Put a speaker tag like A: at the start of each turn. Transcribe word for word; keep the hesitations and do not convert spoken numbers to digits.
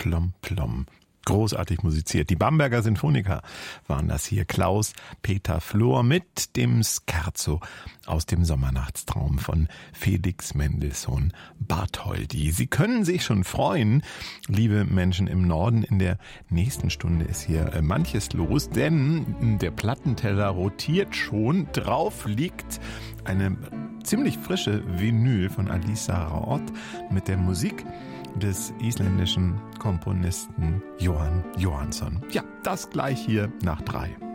A: Plom Plom. Großartig musiziert. Die Bamberger Sinfoniker waren das hier. Klaus Peter Flor mit dem Scherzo aus dem Sommernachtstraum von Felix Mendelssohn Bartholdy. Sie können sich schon freuen, liebe Menschen im Norden. In der nächsten Stunde ist hier manches los, denn der Plattenteller rotiert schon. Drauf liegt eine ziemlich frische Vinyl von Alisa Raott mit der Musik des isländischen Komponisten Jóhann Jóhannsson. Ja, das gleich hier nach drei.